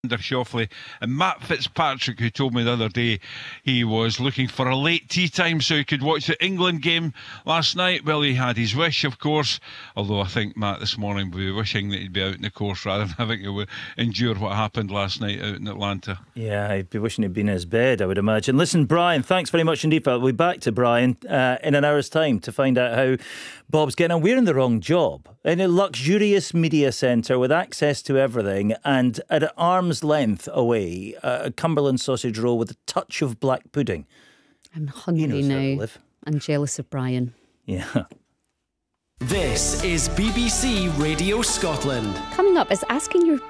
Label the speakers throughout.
Speaker 1: Shoffley and Matt Fitzpatrick, who told me the other day he was looking for a late tea time so he could watch the England game last night. Well, he had his wish, of course, although I think Matt this morning would be wishing that he'd be out in the course rather than having to endure what happened last night out in Atlanta.
Speaker 2: Yeah, he'd be wishing he'd been in his bed, I would imagine. Listen, Brian, thanks very much indeed. We'll be back to Brian in an hour's time to find out how Bob's getting on. We're in the wrong job. In a luxurious media centre with access to everything and at arm's length away, a Cumberland sausage roll with a touch of black pudding.
Speaker 3: I'm hungry now and jealous of Brian.
Speaker 2: Yeah.
Speaker 4: This is BBC Radio Scotland.
Speaker 3: Coming up is asking your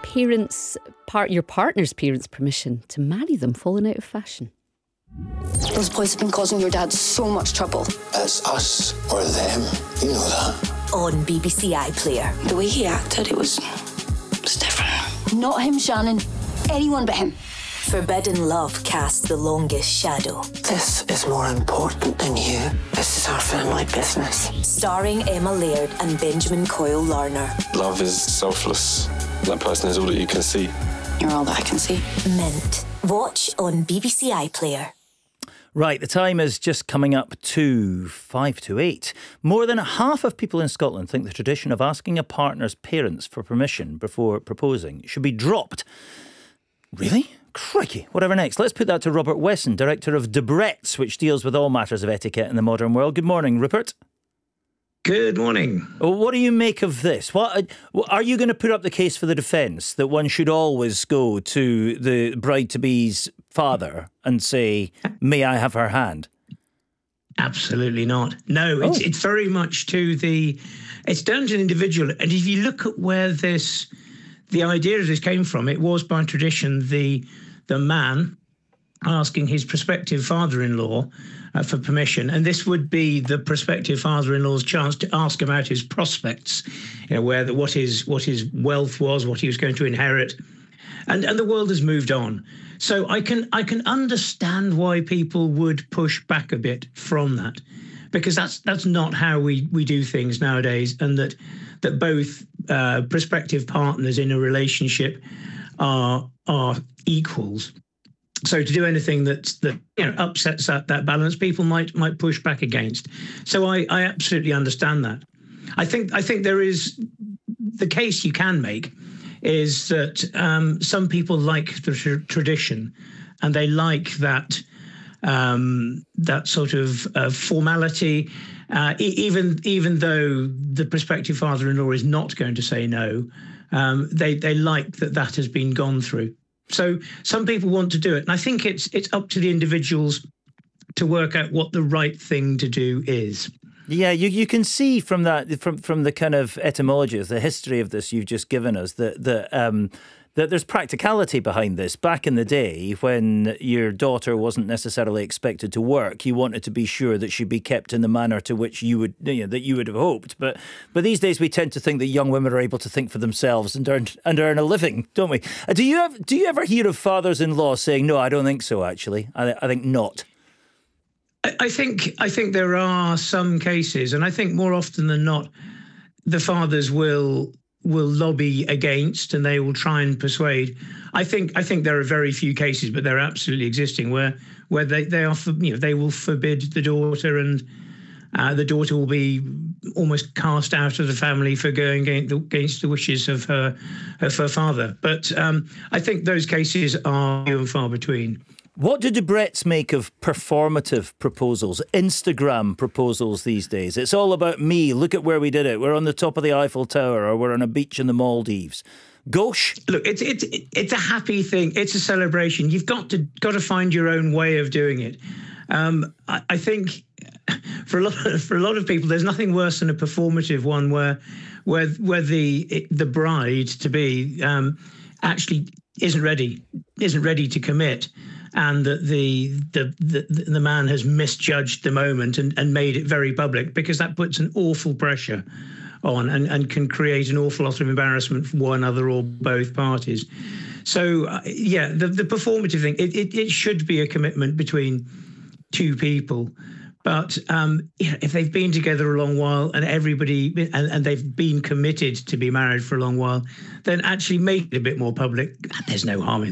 Speaker 3: partner's parents' permission to marry them falling out of fashion.
Speaker 5: Those boys have been causing your dad so much trouble.
Speaker 6: It's us or them. You know that.
Speaker 7: On BBC iPlayer.
Speaker 5: The way he acted, it was different. Not him, Shannon. Anyone but him.
Speaker 7: Forbidden Love casts the longest shadow.
Speaker 6: This is more important than you. This is our family business.
Speaker 7: Starring Emma Laird and Benjamin Coyle Larner.
Speaker 8: Love is selfless. That person is all that you can see.
Speaker 5: You're all that I can see.
Speaker 7: Mint. Watch on BBC iPlayer.
Speaker 2: Right, the time is just coming up to 8:05. More than half of people in Scotland think the tradition of asking a partner's parents for permission before proposing should be dropped. Really? Crikey. Whatever next. Let's put that to Robert Wesson, director of Debrett's, which deals with all matters of etiquette in the modern world. Good morning, Rupert.
Speaker 9: Good morning.
Speaker 2: What do you make of this? What are you going to put up the case for the defence that one should always go to the bride-to-be's father and say, may I have her hand?
Speaker 9: Absolutely not. No, it's very much it's down to the individual. And if you look at where the idea of this came from, it was by tradition the man asking his prospective father-in-law for permission, and this would be the prospective father-in-law's chance to ask about his prospects, what his wealth was, what he was going to inherit, and the world has moved on. So I can understand why people would push back a bit from that, because that's not how we do things nowadays, and that both prospective partners in a relationship are equals. So to do anything that upsets that balance, people might push back against. So I absolutely understand that. I think there is the case you can make is that some people like the tradition, and they like that sort of formality, even though the prospective father-in-law is not going to say no. They like that has been gone through. So some people want to do it, and I think it's up to the individuals to work out what the right thing to do is.
Speaker 2: Yeah, you can see from that, from the kind of etymology, the history of this you've just given us, that there's practicality behind this. Back in the day, when your daughter wasn't necessarily expected to work, you wanted to be sure that she'd be kept in the manner to which you would have hoped. But these days, we tend to think that young women are able to think for themselves and earn a living, don't we? Do you ever hear of fathers-in-law saying, "No, I don't think so. Actually, I think not."
Speaker 9: I think there are some cases, and I think more often than not, the fathers will lobby against, and they will try and persuade. I think there are very few cases, but they're absolutely existing where they are, they will forbid the daughter, and the daughter will be almost cast out of the family for going against the wishes of her father. But I think those cases are few and far between.
Speaker 2: What do Debrett's make of performative proposals, Instagram proposals these days? It's all about me. Look at where we did it. We're on the top of the Eiffel Tower, or we're on a beach in the Maldives. Gosh.
Speaker 9: Look, it's a happy thing. It's a celebration. You've got to find your own way of doing it. I think for a lot of people, there's nothing worse than a performative one where the bride to be actually isn't ready to commit, and that the man has misjudged the moment and made it very public, because that puts an awful pressure on and can create an awful lot of embarrassment for one another or both parties. So the performative thing, it should be a commitment between two people. But if they've been together a long while and everybody and they've been committed to be married for a long while, then actually make it a bit more public. There's no harm in